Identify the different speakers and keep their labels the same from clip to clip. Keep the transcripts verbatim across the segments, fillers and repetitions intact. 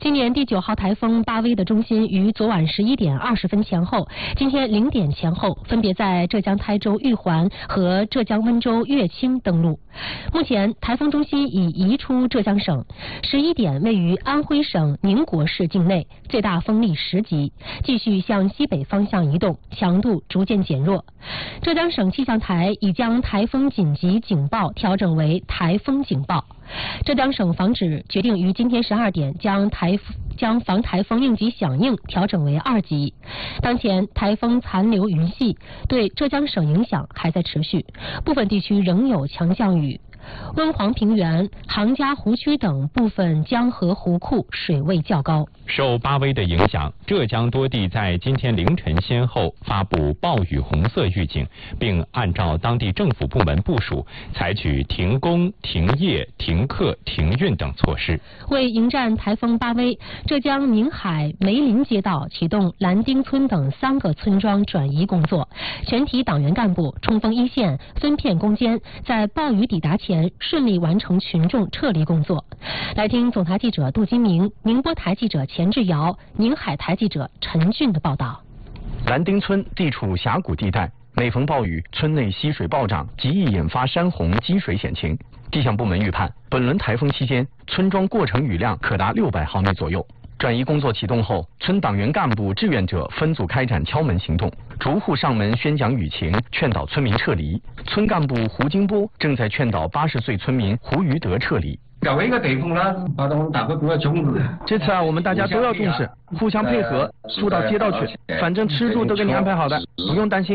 Speaker 1: 今年第九号台风巴威的中心于昨晚十一点二十分前后，今天零点前后分别在浙江台州玉环和浙江温州乐清登陆。目前台风中心已移出浙江省，十一点位于安徽省宁国市境内，最大风力十级，继续向西北方向移动，强度逐渐减弱。浙江省气象台已将台风紧急警报调整为台风警报。浙江省防指决定于今天十二点将台将防台风应急响应调整为二级。当前台风残留云系对浙江省影响还在持续，部分地区仍有强降雨。温黄平原、杭嘉湖区等部分江河湖库水位较高。
Speaker 2: 受巴威的影响，浙江多地在今天凌晨先后发布暴雨红色预警，并按照当地政府部门部署，采取停工、停业、停课、停运等措施。
Speaker 1: 为迎战台风巴威，浙江宁海梅林街道启动蓝丁村等三个村庄转移工作，全体党员干部冲锋一线，分片攻坚，在暴雨抵达前顺利完成群众撤离工作。来听总台记者杜金明、宁波台记者钱志尧、宁海台记者陈俊的报道。
Speaker 3: 蓝丁村地处峡谷地带，每逢暴雨，村内溪水暴涨，极易引发山洪积水险情。气象部门预判，本轮台风期间，村庄过程雨量可达六百毫米左右。转移工作启动后，村党员干部、志愿者分组开展敲门行动，逐户上门宣讲雨情，劝导村民撤离。村干部胡金波正在劝导八十岁村民胡余德撤离。
Speaker 4: 搞一个地方呢，把我们大家都要重视。
Speaker 3: 这次啊，我们大家都要重视，互相配合，住到街道去，反正吃住都给你安排好的，不用担心。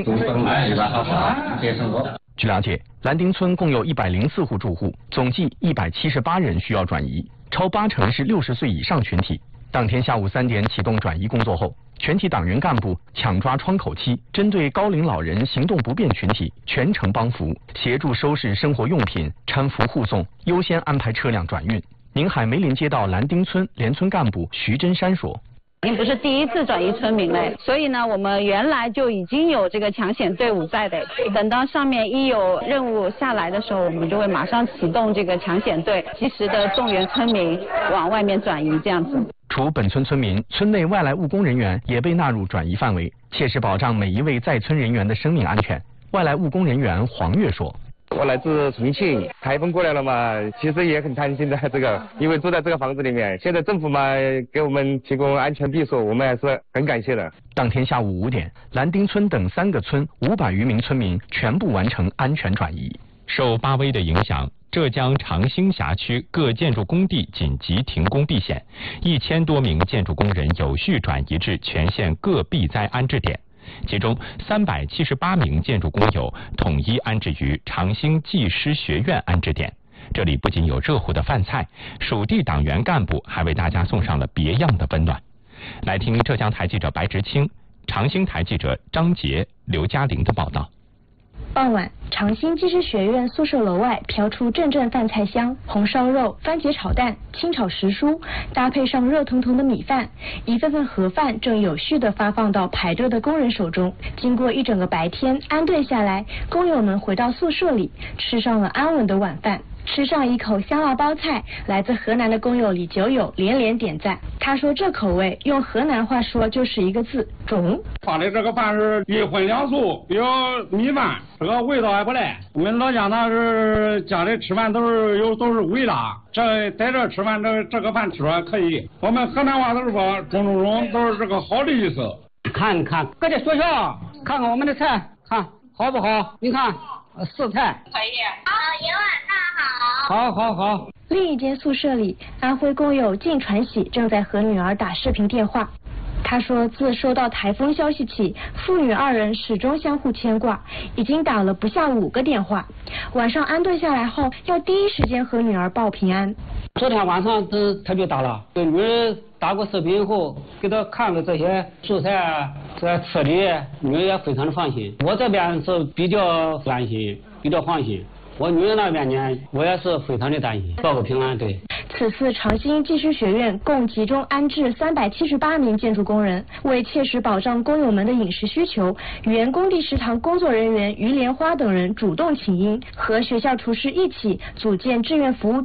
Speaker 3: 据了解，蓝丁村共有一百零四户住户，总计一百七十八人需要转移，超八成是六十岁以上群体。当天下午三点启动转移工作后，全体党员干部抢抓窗口期，针对高龄老人、行动不便群体全程帮扶，协助收拾生活用品，搀扶护送，优先安排车辆转运。宁海梅林街道蓝丁村联村干部徐真山说：“
Speaker 5: 已经不是第一次转移村民了，所以呢，我们原来就已经有这个抢险队伍在的。等到上面一有任务下来的时候，我们就会马上启动这个抢险队，及时的动员村民往外面转移，这样子。”
Speaker 3: 除本村村民，村内外来务工人员也被纳入转移范围，切实保障每一位在村人员的生命安全。外来务工人员黄月说：“
Speaker 6: 我来自重庆，台风过来了嘛，其实也很担心的这个，因为住在这个房子里面，现在政府嘛给我们提供安全避暑，我们还是很感谢的。”
Speaker 3: 当天下午五点，蓝丁村等三个村五百余名村民全部完成安全转移。
Speaker 2: 受巴威的影响，浙江长兴辖区各建筑工地紧急停工避险，一千多名建筑工人有序转移至全县各避灾安置点，其中三百七十八名建筑工友统一安置于长兴技师学院安置点。这里不仅有热乎的饭菜，属地党员干部还为大家送上了别样的温暖。来听浙江台记者白直清、长兴台记者张杰、刘嘉玲的报道。
Speaker 7: 傍晚，长兴技师学院宿舍楼外飘出阵阵饭菜香，红烧肉、番茄炒蛋、清炒时蔬，搭配上热腾腾的米饭，一份份盒饭正有序地发放到排队的工人手中。经过一整个白天安顿下来，工友们回到宿舍里，吃上了安稳的晚饭。吃上一口香辣包菜，来自河南的工友李九友连连点赞。他说这口味用河南话说就是一个字：中。
Speaker 8: 发的这个饭是一荤两素，有米饭，这个味道还不赖。我们老家那是家里吃饭都是有都是微辣，这在这吃饭这这个饭吃还可以。我们河南话都是说中中中都是这个好的意思。
Speaker 9: 看看各地学校，看看我们的菜，看好不好？你看四菜
Speaker 10: 可以，好，一碗大好。
Speaker 9: 好好好。
Speaker 7: 另一间宿舍里，安徽工友靳传喜正在和女儿打视频电话。他说，自收到台风消息起，父女二人始终相互牵挂，已经打了不下五个电话。晚上安顿下来后，要第一时间和女儿报平安。
Speaker 9: 昨天晚上都特别打了，给女儿打过视频后，给她看了这些蔬菜啊，这吃的，女儿也非常的放心。我这边是比较安心，比较放心。我女儿那边呢，我也是非常的担心，报个平安。对。
Speaker 7: 此次长兴技师学院共集中安置三百七十八名建筑工人，为切实保障工友们的饮食需求，原工地食堂工作人员于莲花等人主动请缨，和学校厨师一起组建志愿服务队，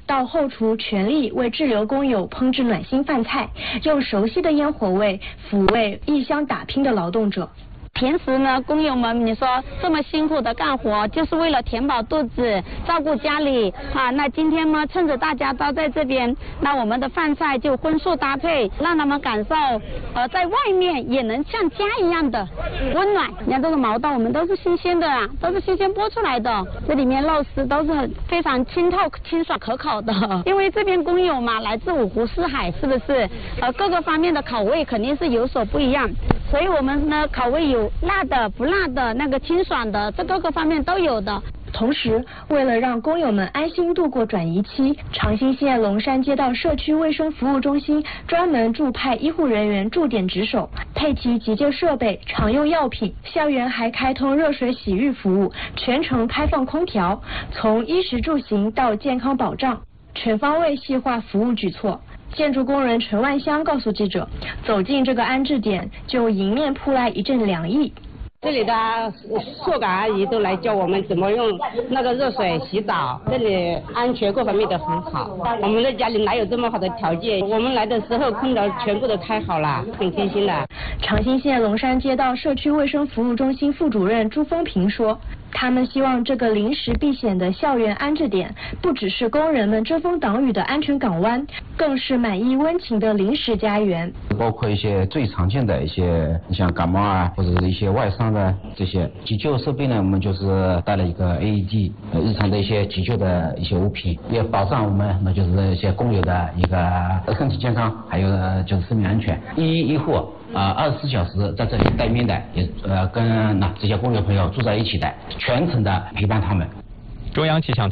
Speaker 7: 到后厨全力为滞留工友烹制暖心饭菜，用熟悉的烟火味抚慰异乡打拼的劳动者。
Speaker 11: 平时呢，工友们你说这么辛苦的干活，就是为了填饱肚子，照顾家里啊。那今天呢，趁着大家都在这边，那我们的饭菜就荤素搭配，让他们感受呃在外面也能像家一样的温暖。你看这个毛豆，我们都是新鲜的啊，都是新鲜剥出来的，这里面肉丝都是很非常清透、清爽、可口的。因为这边工友嘛，来自五湖四海，是不是？呃，各个方面的口味肯定是有所不一样，所以我们呢口味有辣的、不辣的，那个清爽的，这各个方面都有的。
Speaker 7: 同时，为了让工友们安心度过转移期，长兴县龙山街道社区卫生服务中心专门驻派医护人员驻点值守，配齐急救设备、常用药品。校园还开通热水洗浴服务，全程开放空调，从衣食住行到健康保障，全方位细化服务举措。建筑工人陈万香告诉记者，走进这个安置点，就迎面扑来一阵凉意。
Speaker 12: 这里的宿管阿姨都来教我们怎么用那个热水洗澡，这里安全各方面都很好。我们的家里哪有这么好的条件？我们来的时候空调全部都开好了，很贴心的。
Speaker 7: 长兴县龙山街道社区卫生服务中心副主任朱峰平说，他们希望这个临时避险的校园安置点，不只是工人们遮风挡雨的安全港湾，更是满意温情的临时家园。
Speaker 13: 包括一些最常见的一些，像感冒啊，或者是一些外伤的这些急救设备呢，我们就是带了一个 A E D， 日常的一些急救的一些物品，也保障我们那就是一些工友的一个身体健康，还有就是生命安全。医医护啊，二十四小时在这里待命的，也呃跟那这些工友朋友住在一起的，全程的陪伴他们。
Speaker 2: 中央气象